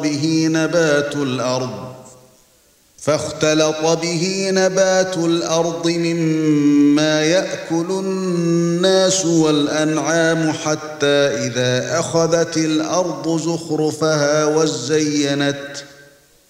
به نبات الأرض مما يأكل الناس والأنعام حتى إذا أخذت الأرض زخرفها